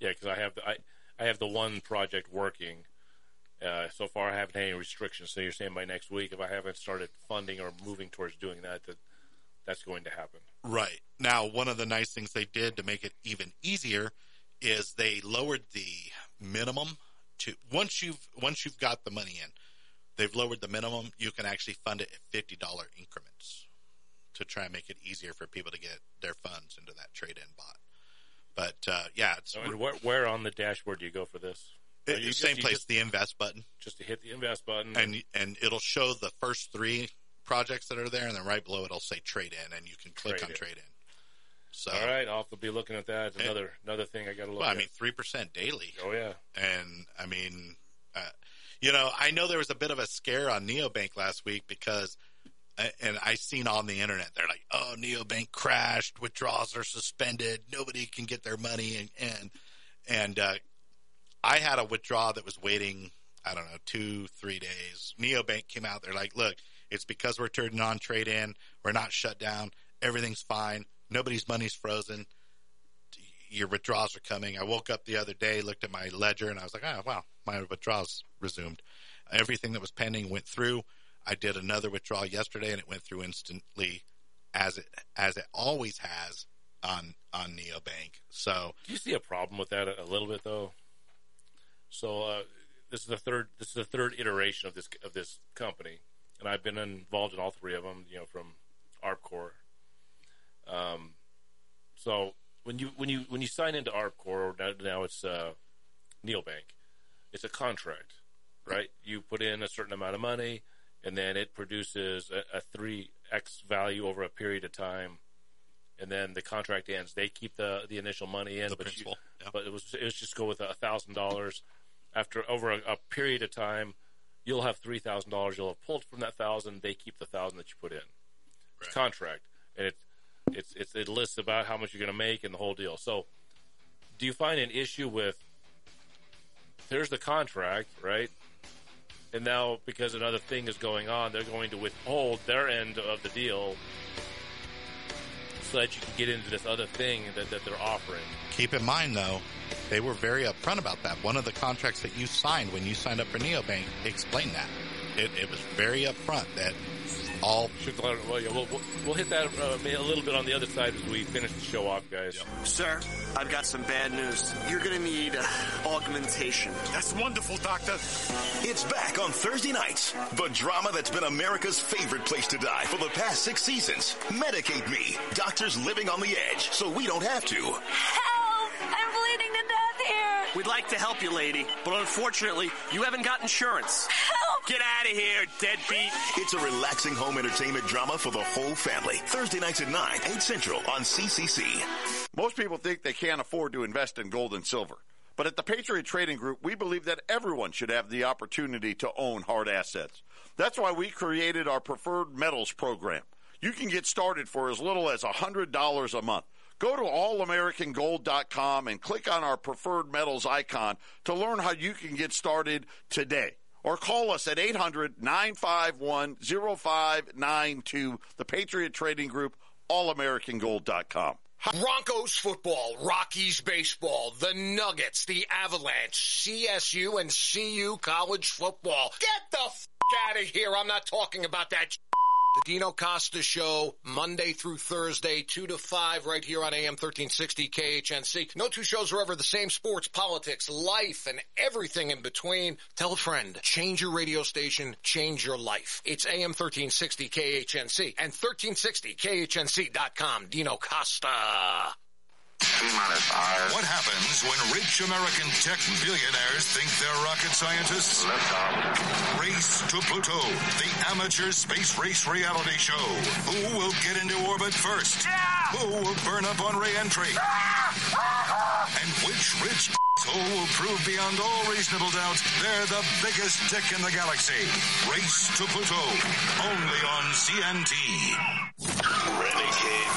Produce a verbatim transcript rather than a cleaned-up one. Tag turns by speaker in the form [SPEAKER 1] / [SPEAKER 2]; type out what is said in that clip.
[SPEAKER 1] Yeah, because I have the, I, I have the one project working. Uh, so far, I haven't had any restrictions. So you're saying by next week, if I haven't started funding or moving towards doing that, that that's going to happen.
[SPEAKER 2] Right. Now, one of the nice things they did to make it even easier is they lowered the minimum to once you've once you've got the money in, they've lowered the minimum. You can actually fund it at fifty dollars increments to try and make it easier for people to get their funds into that trade-in bot. But uh, yeah, it's
[SPEAKER 1] and where, where on the dashboard do you go for this?
[SPEAKER 2] It, you same just, place, just, the invest button.
[SPEAKER 1] Just to hit the invest button.
[SPEAKER 2] And and it'll show the first three projects that are there, and then right below it'll say trade in, and you can click trade on in. trade in. So,
[SPEAKER 1] all right, I'll have to be looking at that. It's another and, another thing I got to look
[SPEAKER 2] well,
[SPEAKER 1] at.
[SPEAKER 2] I mean, three percent daily.
[SPEAKER 1] Oh, yeah.
[SPEAKER 2] And, I mean, uh, you know, I know there was a bit of a scare on Neobank last week because, and I seen on the internet, they're like, oh, Neobank crashed, withdrawals are suspended, nobody can get their money, and, and, and uh, I had a withdrawal that was waiting, I don't know, two, three days. Neobank came out. They're like, look, it's because we're turning on trade-in. We're not shut down. Everything's fine. Nobody's money's frozen. Your withdrawals are coming. I woke up the other day, looked at my ledger, and I was like, oh, wow, my withdrawals resumed. Everything that was pending went through. I did another withdrawal yesterday, and it went through instantly as it as it always has on, on Neobank. So,
[SPEAKER 1] do you see a problem with that a, a little bit, though? So uh, this is the third. This is the third iteration of this of this company, and I've been involved in all three of them. You know, from ARPCore. Um, so when you when you when you sign into ARPCore, or now, now it's uh, Neobank, it's a contract, right? You put in a certain amount of money, and then it produces a, a three x value over a period of time, and then the contract ends. They keep the the initial money in,
[SPEAKER 2] the
[SPEAKER 1] but
[SPEAKER 2] principal,
[SPEAKER 1] you,
[SPEAKER 2] yeah.
[SPEAKER 1] but it was it was just go with a thousand dollars. After over a, a period of time, you'll have three thousand dollars. You'll have pulled from that thousand. They keep the thousand that you put in. Right. It's contract, and it's it's it's it lists about how much you're going to make and the whole deal. So, do you find an issue with? There's the contract, right? And now because another thing is going on, they're going to withhold their end of the deal so that you can get into this other thing that, that they're offering.
[SPEAKER 2] Keep in mind, though, they were very upfront about that. One of the contracts that you signed when you signed up for Neobank explained that. It, it was very upfront that all...
[SPEAKER 1] Well, yeah, we'll, we'll, we'll hit that uh, a little bit on the other side as we finish the show off, guys.
[SPEAKER 3] Yep. Sir, I've got some bad news. You're going to need uh, augmentation.
[SPEAKER 4] That's wonderful, Doctor.
[SPEAKER 5] It's back on Thursday nights. The drama that's been America's favorite place to die for the past six seasons. Medicate Me. Doctors living on the edge so we don't have to.
[SPEAKER 6] Help! I'm bleeding to death here.
[SPEAKER 3] We'd like to help you, lady, but unfortunately, you haven't got insurance.
[SPEAKER 6] Help!
[SPEAKER 3] Get out of here, deadbeat.
[SPEAKER 5] It's a relaxing home entertainment drama for the whole family. Thursday nights at nine, eight Central on C C C.
[SPEAKER 4] Most people think they can't afford to invest in gold and silver. But at the Patriot Trading Group, we believe that everyone should have the opportunity to own hard assets. That's why we created our Preferred Metals program. You can get started for as little as one hundred dollars a month. Go to all american gold dot com and click on our Preferred Metals icon to learn how you can get started today. Or call us at eight hundred, nine five one, oh five nine two. The Patriot Trading Group, all american gold dot com.
[SPEAKER 7] Broncos football, Rockies baseball, the Nuggets, the Avalanche, C S U, and C U college football. Get the f*** out of here. I'm not talking about that. The Dino Costa Show, Monday through Thursday, two to five, right here on A M thirteen sixty K H N C. No two shows are ever the same. Sports, politics, life, and everything in between. Tell a friend. Change your radio station. Change your life. It's A M thirteen sixty K H N C and thirteen sixty K H N C dot com. Dino Costa.
[SPEAKER 8] What happens when rich American tech billionaires think they're rocket scientists? Race to Pluto, the amateur space race reality show. Who will get into orbit first? Yeah! Who will burn up on re-entry? Ah! And which rich asshole will prove beyond all reasonable doubt they're the biggest dick in the galaxy? Race to Pluto, only on C N T. Renegade